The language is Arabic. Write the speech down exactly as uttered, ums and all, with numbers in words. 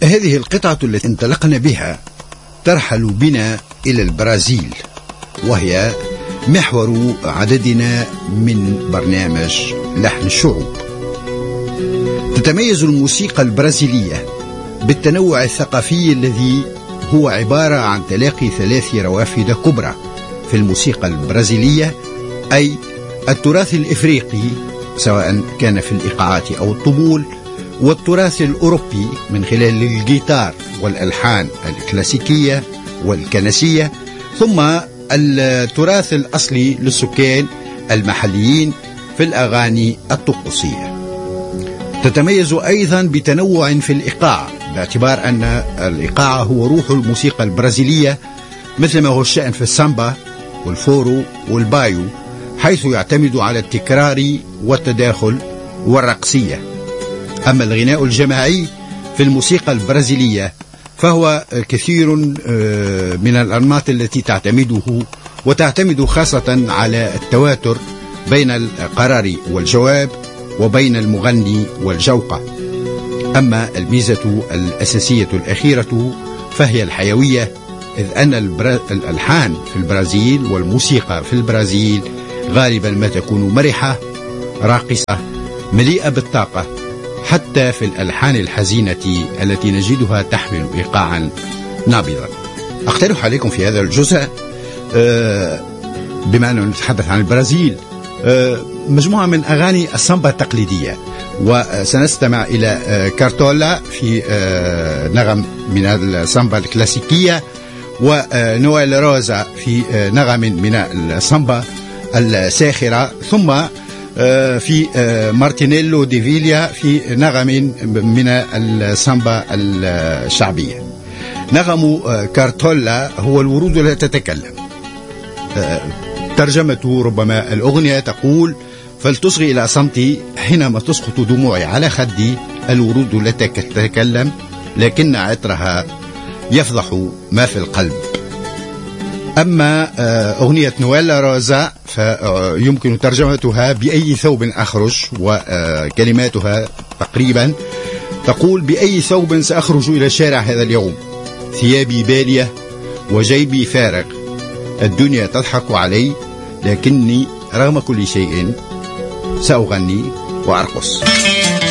هذه القطعة التي انطلقنا بها ترحل بنا إلى البرازيل، وهي محور عددنا من برنامج لحن الشعوب. تتميز الموسيقى البرازيلية بالتنوع الثقافي الذي هو عبارة عن تلاقي ثلاث روافد كبرى في الموسيقى البرازيلية، أي التراث الإفريقي سواء كان في الإيقاعات أو الطبول، والتراث الأوروبي من خلال الجيتار والألحان الكلاسيكية والكنسية، ثم التراث الأصلي للسكان المحليين في الأغاني الطقوسية. تتميز أيضا بتنوع في الإيقاع، باعتبار أن الإيقاع هو روح الموسيقى البرازيلية، مثل ما هو الشأن في السامبا والفورو والبايو، حيث يعتمد على التكرار والتداخل والرقصية. أما الغناء الجماعي في الموسيقى البرازيلية فهو كثير من الأنماط التي تعتمده وتعتمد خاصة على التواتر بين القرار والجواب وبين المغني والجوقة. أما الميزة الأساسية الأخيرة فهي الحيوية، إذ أن الألحان في البرازيل والموسيقى في البرازيل غالبا ما تكون مرحة راقصة مليئة بالطاقة، حتى في الألحان الحزينة التي نجدها تحمل إيقاعا نابضا. أقترح عليكم في هذا الجزء بما أننا نتحدث عن البرازيل مجموعة من أغاني السامبا التقليدية، وسنستمع إلى كارتولا في نغم من السامبا الكلاسيكية، ونويل روزا في نغم من السامبا الساخرة، ثم في مارتينيلو دي فيليا في نغم من السامبا الشعبية. نغم كارتولا هو الورود لا تتكلم. ترجمته ربما الأغنية تقول: فلتصغي إلى صمتي حينما تسقط دموعي على خدي، الورود لا تتكلم لكن عطرها يفضح ما في القلب. أما أغنية نويل روزا فيمكن ترجمتها بأي ثوب أخرج، وكلماتها تقريبا تقول: بأي ثوب سأخرج إلى الشارع هذا اليوم؟ ثيابي بالية وجيبي فارغ، الدنيا تضحك علي، لكني رغم كل شيء سأغني وأرقص.